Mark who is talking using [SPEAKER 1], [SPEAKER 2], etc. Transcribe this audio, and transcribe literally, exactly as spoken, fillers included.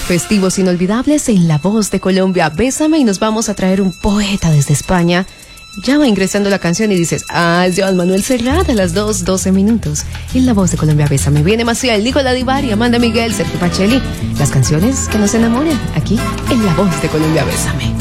[SPEAKER 1] Festivos inolvidables en La Voz de Colombia. Bésame y nos vamos a traer un poeta desde España. Ya va ingresando la canción y dices, ah, es Joan Manuel Serrat a las dos, doce minutos. En La Voz de Colombia, Bésame. Viene Maciel, Nicolás Divari, Amanda Miguel, Sergio Pacelli. Las canciones que nos enamoran aquí en La Voz de Colombia, Bésame.